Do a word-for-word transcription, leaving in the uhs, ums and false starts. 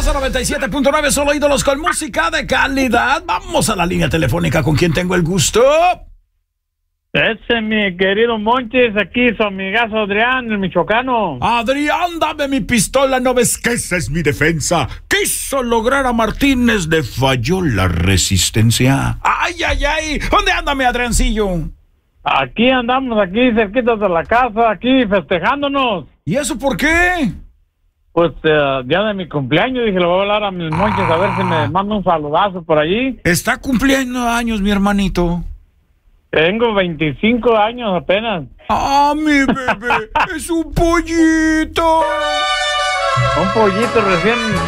Poderosa noventa y siete punto nueve, solo ídolos con música de calidad. Vamos a la línea telefónica con quien tengo el gusto. Ese mi querido Monches, aquí su amigazo Adrián, el michoacano. Adrián, dame mi pistola, ¿no ves que esa es mi defensa? Quiso lograr a Martínez, le falló la resistencia. Ay, ay, ay, ¿dónde anda mi Adriancillo? Aquí andamos, aquí cerquitas de la casa, aquí festejándonos. ¿Y eso por qué? Pues uh, día de mi cumpleaños, dije, le voy a hablar a mis Monches ah. a ver si me manda un saludazo por allí. Está cumpliendo años, mi hermanito. Tengo veinticinco años apenas. ¡Ah, mi bebé! ¡Es un pollito! Un pollito recién